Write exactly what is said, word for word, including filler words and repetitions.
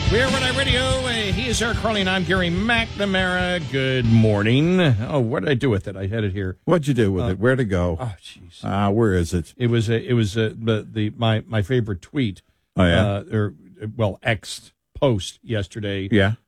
We're Rhode Island Radio. Uh, he is Eric Carly, and I'm Gary McNamara. Good morning. Oh, what did I do with it? I had it here. What'd you do with Uh, it? Where'd it go? Oh, jeez. Ah, where is it? It was a, it was a, the the my my favorite tweet. Oh, yeah? Uh, or well, X post yesterday. Yeah.